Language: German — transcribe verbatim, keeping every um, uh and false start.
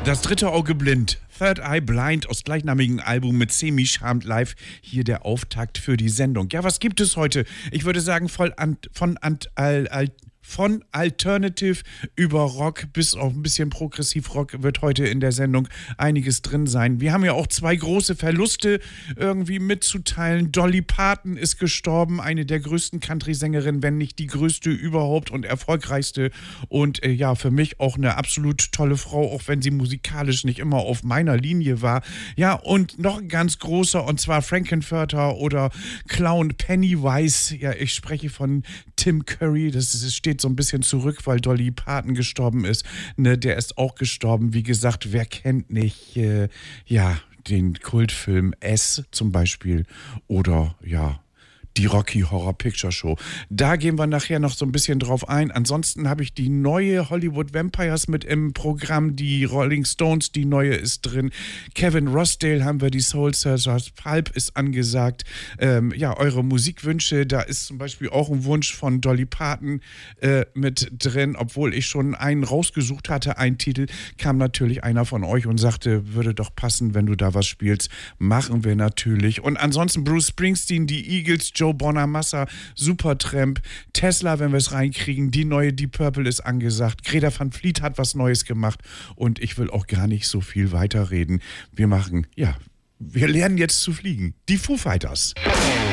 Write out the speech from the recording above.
Das dritte Auge blind. Third Eye Blind aus gleichnamigen Album mit Semi Charmed Live. Hier der Auftakt für die Sendung. Ja, was gibt es heute? Ich würde sagen, voll an, von ant, al, al, Von Alternative über Rock bis auch ein bisschen Progressiv-Rock wird heute in der Sendung einiges drin sein. Wir haben ja auch zwei große Verluste irgendwie mitzuteilen. Dolly Parton ist gestorben, eine der größten Country-Sängerinnen, wenn nicht die größte überhaupt und erfolgreichste. Und äh, ja, für mich auch eine absolut tolle Frau, auch wenn sie musikalisch nicht immer auf meiner Linie war. Ja, und noch ein ganz großer, und zwar Frankenfurter oder Clown Pennywise. Ja, ich spreche von Tim Curry, das ist, steht so ein bisschen zurück, weil Dolly Parton gestorben ist. Ne, der ist auch gestorben. Wie gesagt, wer kennt nicht, äh, ja, den Kultfilm S zum Beispiel oder, ja, die Rocky Horror Picture Show. Da gehen wir nachher noch so ein bisschen drauf ein. Ansonsten habe ich die neue Hollywood Vampires mit im Programm. Die Rolling Stones, die neue ist drin. Kevin Rossdale haben wir, die Soul Searchers. Pulp ist angesagt. Ähm, ja, eure Musikwünsche, da ist zum Beispiel auch ein Wunsch von Dolly Parton äh, mit drin. Obwohl ich schon einen rausgesucht hatte, einen Titel, kam natürlich einer von euch und sagte, würde doch passen, wenn du da was spielst. Machen wir natürlich. Und ansonsten Bruce Springsteen, die Eagles, Joe Bonamassa, Supertramp, Tesla, wenn wir es reinkriegen, die neue Deep Purple ist angesagt, Greta Van Fleet hat was Neues gemacht und ich will auch gar nicht so viel weiterreden. Wir machen, ja, wir lernen jetzt zu fliegen. Die Foo Fighters.